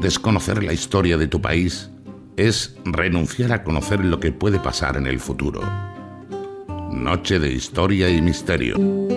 Desconocer la historia de tu país es renunciar a conocer lo que puede pasar en el futuro. Noche de historia y misterio.